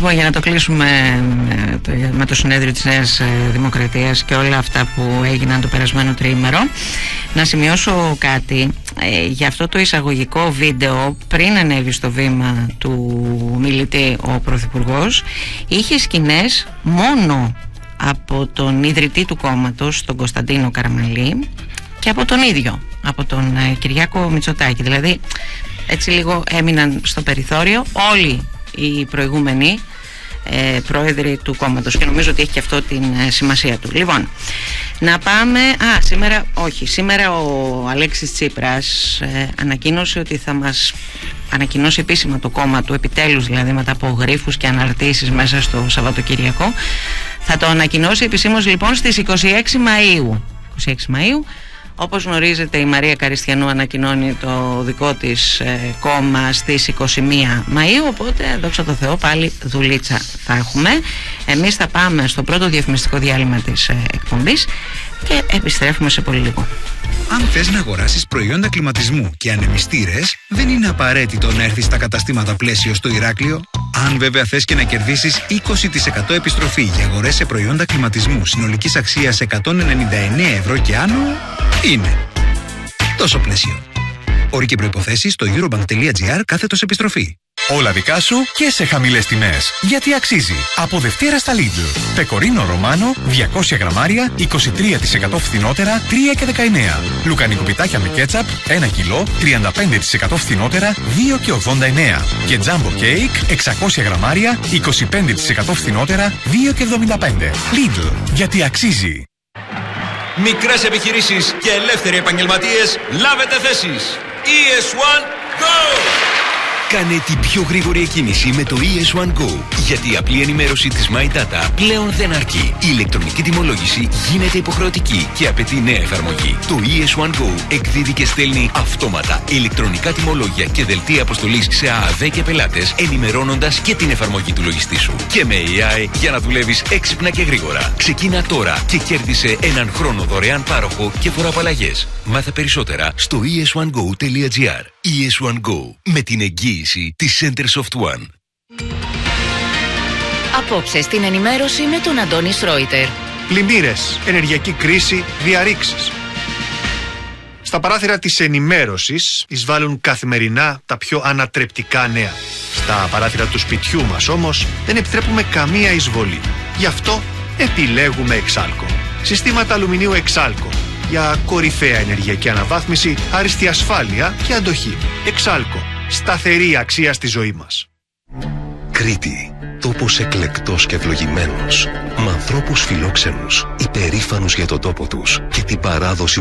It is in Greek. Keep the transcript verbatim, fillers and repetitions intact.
Λοιπόν, για να το κλείσουμε με το συνέδριο της Νέας Δημοκρατίας και όλα αυτά που έγιναν το περασμένο τριήμερο, να σημειώσω κάτι. Ε, για αυτό το εισαγωγικό βίντεο, πριν ανέβει στο βήμα του μιλητή ο Πρωθυπουργός, είχε σκηνές μόνο από τον ιδρυτή του κόμματος, τον Κωνσταντίνο Καραμανλή, και από τον ίδιο, από τον ε, Κυριάκο Μητσοτάκη. Δηλαδή, έτσι λίγο έμειναν στο περιθώριο όλοι οι προηγούμενοι ε, πρόεδροι του κόμματος, και νομίζω ότι έχει και αυτό την ε, σημασία του. Λοιπόν, να πάμε. Α, σήμερα, όχι, σήμερα ο Αλέξης Τσίπρας ε, ανακοίνωσε ότι θα μας ανακοινώσει επίσημα το κόμμα του, επιτέλους δηλαδή, μετά από γρίφους και αναρτήσεις μέσα στο Σαββατοκυριακό. Θα το ανακοινώσει επισήμως λοιπόν στις είκοσι έξι Μαΐου. είκοσι έξι Μαΐου. Όπως γνωρίζετε, η Μαρία Καριστιανού ανακοινώνει το δικό της ε, κόμμα στις είκοσι μία Μαΐου, οπότε δόξα τω Θεώ πάλι δουλίτσα θα έχουμε. Εμείς θα πάμε στο πρώτο διαφημιστικό διάλειμμα της ε, εκπομπής και επιστρέφουμε σε πολύ λίγο. Αν θες να αγοράσεις προϊόντα κλιματισμού και ανεμιστήρες, δεν είναι απαραίτητο να έρθεις στα καταστήματα Πλαίσιο στο Ηράκλειο. Αν βέβαια θες και να κερδίσεις είκοσι τοις εκατό επιστροφή για αγορές σε προϊόντα κλιματισμού συνολικής αξίας εκατόν ενενήντα εννέα ευρώ και άνω, είναι τόσο Πλαίσιο. Όροι και προϋποθέσεις στο eurobank.gr κάθετος επιστροφή. Όλα δικά σου και σε χαμηλές τιμές. Γιατί αξίζει. Από Δευτέρα στα Lidl. Πεκορίνο Ρωμάνο διακόσια γραμμάρια, είκοσι τρία τοις εκατό φθηνότερα, τρία και δεκαεννέα. Λουκανικό πιτάκια με κέτσαπ, ένα κιλό, τριάντα πέντε τοις εκατό φθηνότερα, δύο και ογδόντα εννέα. Και τζάμπο κέικ, εξακόσια γραμμάρια, είκοσι πέντε τοις εκατό φθηνότερα, δύο και εβδομήντα πέντε. Lidl. Γιατί αξίζει. Μικρές επιχειρήσεις και ελεύθεροι επαγγελματίες, λάβετε θέσεις. ι ες ουάν Go! Κάνε την πιο γρήγορη εκκίνηση με το ι ες ουάν Go. Γιατί η απλή ενημέρωση της My Data πλέον δεν αρκεί. Η ηλεκτρονική τιμολόγηση γίνεται υποχρεωτική και απαιτεί νέα εφαρμογή. Το ι ες ουάν Go εκδίδει και στέλνει αυτόματα ηλεκτρονικά τιμολόγια και δελτία αποστολής σε ΑΑΔ και πελάτες, ενημερώνοντας και την εφαρμογή του λογιστή σου. Και με έι άι για να δουλεύεις έξυπνα και γρήγορα. Ξεκίνα τώρα και κέρδισε έναν χρόνο δωρεάν πάροχο και φοροαπαλλαγές. Μάθε περισσότερα στο ι ες ουάν γκο τελεία τζι άρ. ι ες ουάν Go, με την εγγύηση της Centersoft One. Απόψε στην ενημέρωση με τον Αντώνη Σρόιτερ. Πλημμύρες, ενεργειακή κρίση, διαρρήξεις. Στα παράθυρα της ενημέρωσης εισβάλλουν καθημερινά τα πιο ανατρεπτικά νέα. Στα παράθυρα του σπιτιού μας όμως δεν επιτρέπουμε καμία εισβολή. Γι' αυτό επιλέγουμε Εξάλκο. Συστήματα αλουμινίου Εξάλκο για κορυφαία ενεργειακή αναβάθμιση, άριστη ασφάλεια και αντοχή. Εξάλκο. Σταθερή αξία στη ζωή μας. Κρήτη. Τόπος εκλεκτός και ευλογημένος. Με ανθρώπους φιλόξενους, υπερήφανους για τον τόπο τους και την παράδοση